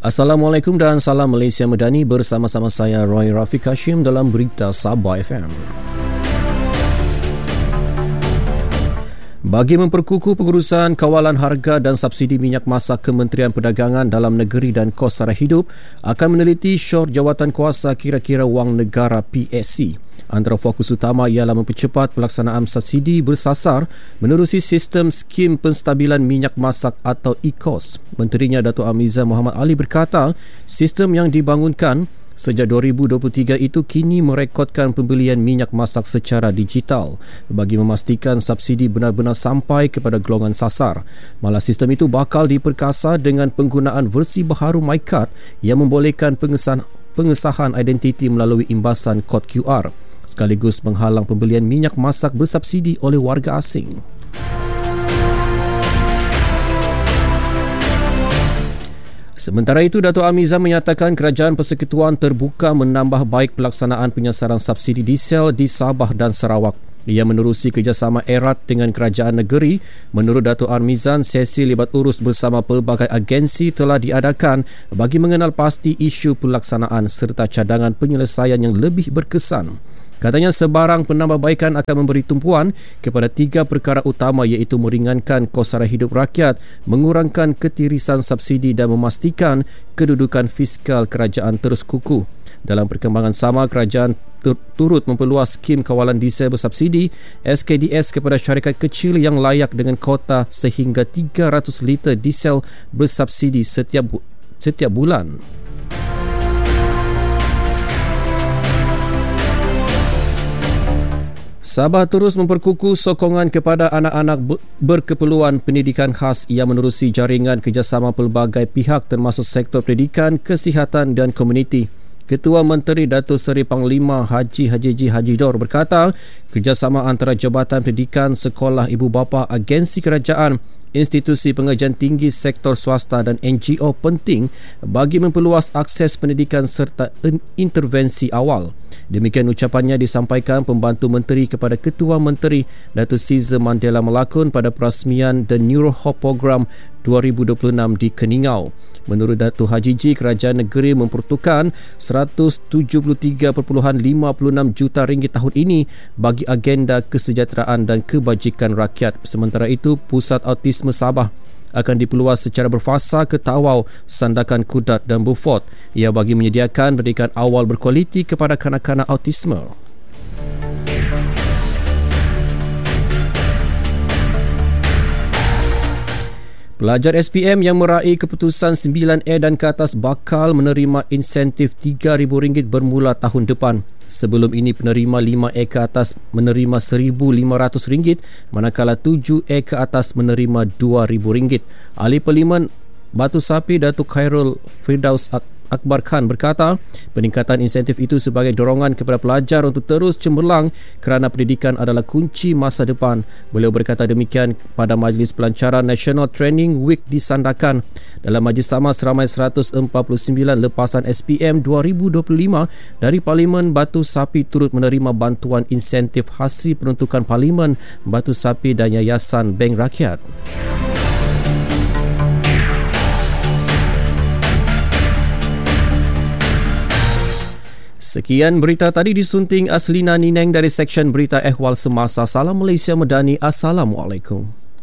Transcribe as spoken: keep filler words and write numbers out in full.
Assalamualaikum dan salam Malaysia Medani, bersama-sama saya Roy Rafiq Hashim dalam Berita Sabah F M. Bagi memperkukuh pengurusan kawalan harga dan subsidi minyak masak, Kementerian Perdagangan Dalam Negeri dan Kos Sara Hidup akan meneliti syur jawatankuasa kira-kira wang negara P S C. Antara fokus utama ialah mempercepat pelaksanaan subsidi bersasar menerusi sistem skim penstabilan minyak masak atau E C O S. Menterinya Datuk Amizah Muhammad Ali berkata, sistem yang dibangunkan sejak dua ribu dua puluh tiga itu kini merekodkan pembelian minyak masak secara digital bagi memastikan subsidi benar-benar sampai kepada golongan sasar. Malah sistem itu bakal diperkasa dengan penggunaan versi baharu MyCard yang membolehkan pengesahan, pengesahan identiti melalui imbasan kod Q R, sekaligus menghalang pembelian minyak masak bersubsidi oleh warga asing. Sementara itu, Datuk Amizah menyatakan Kerajaan Persekutuan terbuka menambah baik pelaksanaan penyasaran subsidi diesel di Sabah dan Sarawak. Ia menerusi kerjasama erat dengan kerajaan negeri. Menurut Datuk Amizah, sesi libat urus bersama pelbagai agensi telah diadakan bagi mengenal pasti isu pelaksanaan serta cadangan penyelesaian yang lebih berkesan. Katanya sebarang penambahbaikan akan memberi tumpuan kepada tiga perkara utama, iaitu meringankan kos sara hidup rakyat, mengurangkan ketirisan subsidi dan memastikan kedudukan fiskal kerajaan terus kukuh. Dalam perkembangan sama, kerajaan turut memperluas skim kawalan diesel bersubsidi S K D S kepada syarikat kecil yang layak dengan kota sehingga tiga ratus liter diesel bersubsidi setiap bu- setiap bulan. Sabah terus memperkukuh sokongan kepada anak-anak berkeperluan pendidikan khas yang menerusi jaringan kerjasama pelbagai pihak termasuk sektor pendidikan, kesihatan dan komuniti. Ketua Menteri Datuk Seri Panglima Haji Haji Haji Dor berkata, kerjasama antara Jabatan Pendidikan, sekolah, ibu bapa, agensi kerajaan, institusi pengajian tinggi, sektor swasta dan N G O penting bagi memperluas akses pendidikan serta intervensi awal. Demikian ucapannya disampaikan Pembantu Menteri kepada Ketua Menteri Datuk Caesar Mandela Melakon pada perasmian The Neurohope Program dua ribu dua puluh enam di Keningau. Menurut Datuk Haji Ji, kerajaan negeri memperuntukkan seratus tujuh puluh tiga perpuluhan lima enam juta ringgit tahun ini bagi agenda kesejahteraan dan kebajikan rakyat. Sementara itu, Pusat Autisme Sabah akan diperluas secara berfasa ke Tawau, Sandakan Kudat dan Beaufort. Ia bagi menyediakan pendidikan awal berkualiti kepada kanak-kanak autisme. Pelajar S P M yang meraih keputusan sembilan A dan ke atas bakal menerima insentif tiga ribu ringgit bermula tahun depan. Sebelum ini penerima lima A ke atas menerima seribu lima ratus ringgit, manakala tujuh A ke atas menerima dua ribu ringgit. Ahli Parlimen Batu Sapi Datuk Khairul Firdaus Akbar Khan berkata, peningkatan insentif itu sebagai dorongan kepada pelajar untuk terus cemerlang kerana pendidikan adalah kunci masa depan. Beliau berkata demikian pada Majlis Pelancaran National Training Week di Sandakan. Dalam majlis sama, seramai seratus empat puluh sembilan lepasan S P M dua ribu dua puluh lima dari Parlimen Batu Sapi turut menerima bantuan insentif hasil peruntukan Parlimen Batu Sapi dan Yayasan Bank Rakyat. Sekian berita tadi disunting Aslina Nineng dari Seksyen Berita Ehwal Semasa. Salam Malaysia Medani. Assalamualaikum.